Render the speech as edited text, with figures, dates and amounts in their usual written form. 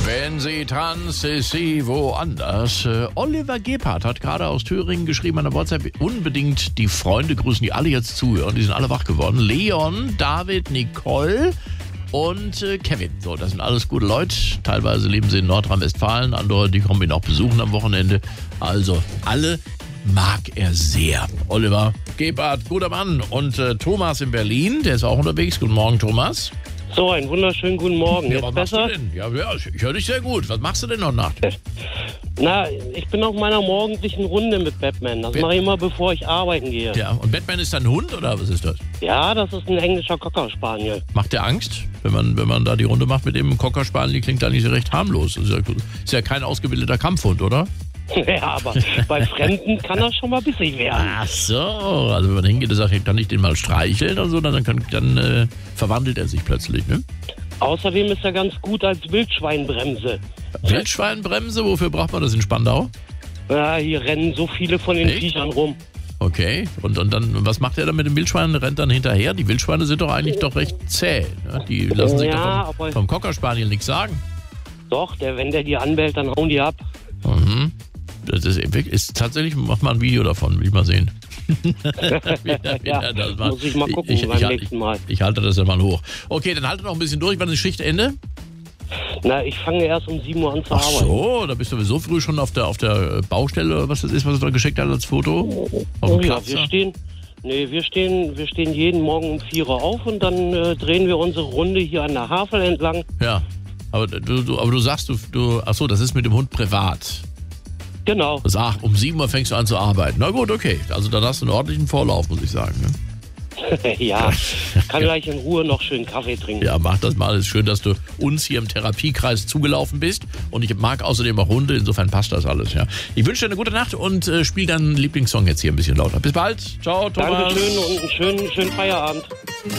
Wenn sie tanzt, ist sie woanders. Oliver Gebhardt hat gerade aus Thüringen geschrieben an der WhatsApp, unbedingt die Freunde grüßen, die alle jetzt zuhören. Die sind alle wach geworden. Leon, David, Nicole und Kevin. So, das sind alles gute Leute. Teilweise leben sie in Nordrhein-Westfalen. Andere, die kommen ihn auch besuchen am Wochenende. Also, alle mag er sehr. Oliver Gebhardt, guter Mann. Und Thomas in Berlin, der ist auch unterwegs. Guten Morgen, Thomas. So, einen wunderschönen guten Morgen. Ja, Jetzt was machst besser? du denn? Ja, ich höre dich sehr gut. Was machst du denn noch nachts? Na, ich bin auf meiner morgendlichen Runde mit Batman. Das mache ich immer, bevor ich arbeiten gehe. Ja, und Batman ist ein Hund oder was ist das? Ja, das ist ein englischer Cocker Spaniel. Macht der Angst, wenn man da die Runde macht mit dem Cocker Spaniel? Klingt eigentlich recht harmlos. Das ist ja kein ausgebildeter Kampfhund, oder? Ja, aber bei Fremden kann das schon mal bissig werden. Ach so, also wenn man hingeht und sagt, kann ich den mal streicheln und so, dann verwandelt er sich plötzlich, ne? Außerdem ist er ganz gut als Wildschweinbremse. Wildschweinbremse, wofür braucht man das in Spandau? Ja, hier rennen so viele von den Echt? Viechern rum. Okay, und dann, was macht er dann mit den Wildschweinen? Rennt dann hinterher? Die Wildschweine sind doch eigentlich doch recht zäh. Ne? Die lassen sich Ja, doch vom Cocker Spaniel nichts sagen. Doch, wenn der die anbellt, dann hauen die ab. Mhm. Das ist tatsächlich, mach mal ein Video davon, will ich mal sehen. Ja, das muss ich mal gucken beim nächsten Mal. Ich halte das ja mal hoch. Okay, dann halte noch ein bisschen durch. Wann ist Schichtende? Na, ich fange erst um 7 Uhr an zu Ach arbeiten. so, da bist du sowieso früh schon auf der Baustelle oder was das ist, was du da geschickt hast als Foto? Auf dem Ja, Platz, wir stehen jeden Morgen um 4 Uhr auf und dann drehen wir unsere Runde hier an der Havel entlang. Ja, aber du sagst, ach so, das ist mit dem Hund privat. Genau. Ach, um 7 Uhr fängst du an zu arbeiten. Na gut, okay. Also dann hast du einen ordentlichen Vorlauf, muss ich sagen. Ne? Ja, kann gleich in Ruhe noch schön Kaffee trinken. Ja, mach das mal. Es ist schön, dass du uns hier im Therapiekreis zugelaufen bist. Und ich mag außerdem auch Hunde. Insofern passt das alles. Ja. Ich wünsche dir eine gute Nacht und spiel deinen Lieblingssong jetzt hier ein bisschen lauter. Bis bald. Ciao, Thomas. Dankeschön und einen schönen Feierabend.